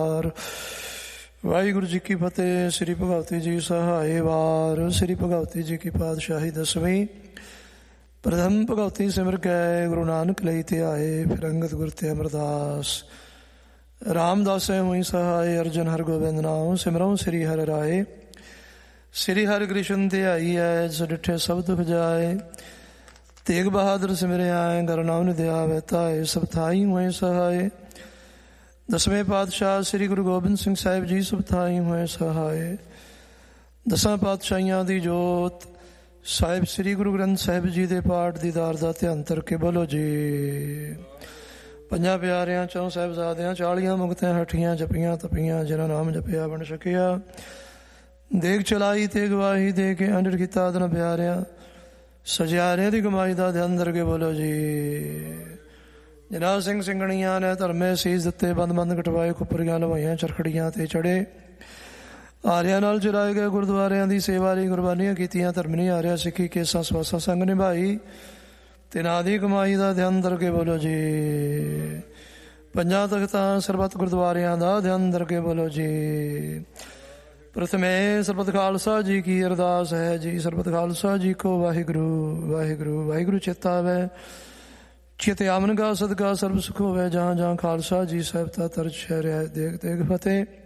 ਵਾਹਿਗੁਰੂ ਜੀ ਕੀ ਫਤਿਹ। ਸ੍ਰੀ ਭਗਵਤੀ ਜੀ ਸਹਾਏ ਵਾਰ। ਸ੍ਰੀ ਭਗਵਤੀ ਜੀ ਕੀ ਪਾਤਸ਼ਾਹੀ ਦਸਵੀਂ। ਪ੍ਰਥਮ ਭਗਵਤੀ ਸਿਮਰ ਕੈ ਗੁਰੂ ਨਾਨਕ ਲਈ ਧਿਆਏ। ਫਿਰ ਅੰਗਦ ਗੁਰ ਤੇ ਅਮਰਦਾਸ ਰਾਮਦਾਸੈ ਹੋਈ ਸਹਾਏ। ਅਰਜਨ ਹਰ ਗੋਬਿੰਦ ਨਾਮ ਸਿਮਰਉ ਸ੍ਰੀ ਹਰਿ ਰਾਏ। ਸ੍ਰੀ ਹਰਿ ਕ੍ਰਿਸ਼ਨ ਧਿਆਈ ਐ ਜਿਸ ਡਿਠੇ ਸਭ ਦੁਖ ਜਾਏ। ਤੇਗ ਬਹਾਦਰ ਸਿਮਰਿਆ ਗੁਰ ਨਾਮ ਨਿਧਿਆਵੈ ਧਾਏ। ਸਭ ਥਾਈ ਹੋਏ ਸਹਾਏ। ਦਸਵੇਂ ਪਾਤਸ਼ਾਹ ਸ੍ਰੀ ਗੁਰੂ ਗੋਬਿੰਦ ਸਿੰਘ ਸਾਹਿਬ ਜੀ ਸਭ ਥਾਈ ਹੋਏ ਸਹਾਏ। ਦਸਾਂ ਪਾਤਸ਼ਾਹੀਆਂ ਦੀ ਜੋਤ ਸਾਹਿਬ ਸ੍ਰੀ ਗੁਰੂ ਗ੍ਰੰਥ ਸਾਹਿਬ ਜੀ ਦੇ ਪਾਠ ਦੀਦਾਰ ਦਾ ਧਿਆਨ ਧਰ ਕੇ ਬੋਲੋ ਜੀ। ਪੰਜਾਂ ਪਿਆਰਿਆਂ ਚੌਂ ਸਾਹਿਬਜ਼ਾਦਿਆਂ 40 ਮੁਕਤਿਆਂ ਹੱਠੀਆਂ ਜਪੀਆਂ ਤਪੀਆਂ ਜਿਨ੍ਹਾਂ ਨਾਮ ਜਪਿਆ ਬਣ ਸਕਿਆ। ਦੇਖ ਚਲਾਈ ਤੇ ਗਵਾਹੀ ਦੇ ਕੇ ਅੰਡਰ ਕੀਤਾ ਦਿਨ ਪਿਆਰਿਆਂ ਸਜਿਆਰਿਆਂ ਦੀ ਕਮਾਈ ਦਾ ਧਿਆਨ ਧਰ ਕੇ ਬੋਲੋ ਜੀ। ਜਿਨ੍ਹਾਂ ਸਿੰਘ ਸਿੰਘਣੀਆਂ ਨੇ ਧਰਮੇ ਸੀਸ ਦਿੱਤੇ ਬੰਦ ਬੰਦ ਕਟਵਾਏ ਖੁੱਪਰੀਆਂ ਲਵਾਈਆਂ ਚਰਖੜੀਆਂ ਤੇ ਚੜੇ ਆਰਿਆਂ ਨਾਲ ਚਰਾਏ ਗਏ ਗੁਰਦੁਆਰਿਆਂ ਦੀ ਸੇਵਾ ਲਈ ਕੁਰਬਾਨੀਆਂ ਕੀਤੀਆਂ ਧਰਮਨੀ ਆਰਿਆ ਸਿੱਖੀ ਕੇਸਾਂ ਸਵਾਸਾਂ ਸੰਗ ਨਿਭਾਈ ਤੇ ਨਾਂ ਦੀ ਕਮਾਈ ਦਾ ਧਿਆਨ ਧਰ ਕੇ ਬੋਲੋ ਜੀ। ਪੰਜਾਂ ਤਖਤਾਂ ਸਰਬੱਤ ਗੁਰਦੁਆਰਿਆਂ ਦਾ ਧਿਆਨ ਧਰ ਕੇ ਬੋਲੋ ਜੀ। ਪ੍ਰਥਮੇ ਸਰਬੱਤ ਖਾਲਸਾ ਜੀ ਕੀ ਅਰਦਾਸ ਹੈ ਜੀ। ਸਰਬੱਤ ਖਾਲਸਾ ਜੀ ਕੋ ਵਾਹਿਗੁਰੂ ਵਾਹਿਗੁਰੂ ਵਾਹਿਗੁਰੂ ਚੇਤਾ ਆਵੈ। ਚਿਤ ਆਮਨ ਕਾ ਸਦਕਾ ਸਰਬ ਸੁਖ ਹੋਵੇ। ਜਹਾਂ ਜਹਾਂ ਖਾਲਸਾ ਜੀ ਸਾਹਿਬ ਤਾ ਤਰਜ ਸ਼ਹਿਰ ਦੇਖ ਦੇਖ ਫਤਿਹ।